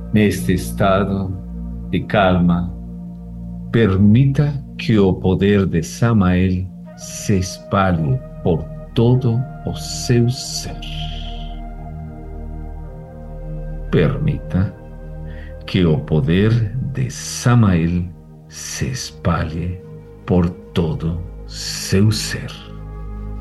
Neste estado de calma, permita que o poder de Samael se espalhe por todo o seu ser. Permita que o poder de Samael se espalhe por todo seu ser.